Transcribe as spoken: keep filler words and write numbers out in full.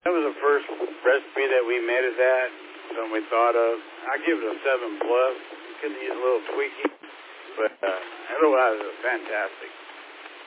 That was the first recipe that we made it at, something we thought of. I give it a seven plus. Could use a little tweaking, but uh, otherwise it was fantastic.